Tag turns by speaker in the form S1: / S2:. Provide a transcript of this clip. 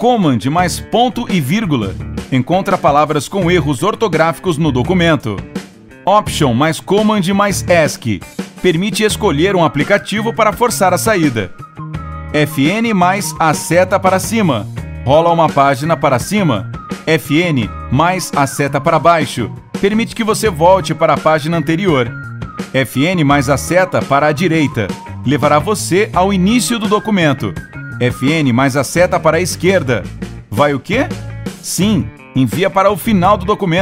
S1: Command mais ponto e vírgula encontra palavras com erros ortográficos no documento. Option mais Command mais ESC permite escolher um aplicativo para forçar a saída. Fn mais a seta para cima rola uma página para cima. Fn mais a seta para baixo permite que você volte para a página anterior. Fn mais a seta para a direita levará você ao início do documento. Fn mais a seta para a esquerda. Vai o quê? Sim, envia para o final do documento.